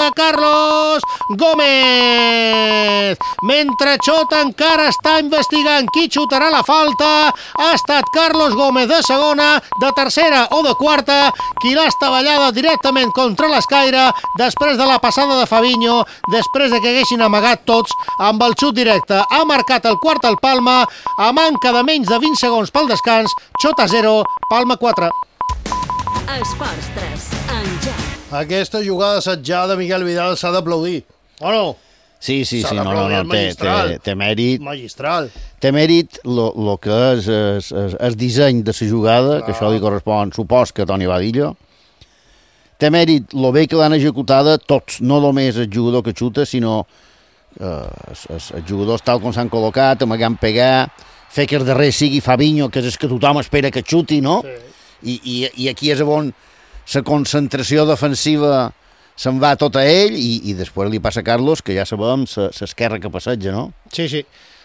xuta Carlos Gómez. Mentre Xota encara està investigant qui xutarà la falta, ha estat Carlos Gómez de segona, de tercera o de quarta, qui l'ha estavellada directament contra l'escaire després de la passada de Fabinho, després de que haguessin amagat tots amb el xut directe. Ha marcat el quart al Palma, a manca de menys de 20 segons pel descans. Xota 0, Palma 4. Esports 3, en joc. Aquesta jugada assetjada, Miguel Vidal, s'ha d'aplaudir, o no? Sí, té mèrit. Magistral. Té mèrit el que és el disseny de la jugada, que això li correspon, supos que a Toni Badillo. Té mèrit el bé que l'han executada tots, no només el jugador que xuta, sinó els jugadors tal com s'han col·locat, amagant pegar, fer que el darrer sigui Fabinho, que és el que tothom espera que xuti, no? Sí. I aquí és on la concentració defensiva se'n va tot a ell i després li passa a Carlos, que ja sabem l'esquerra que passeja, no? Sí.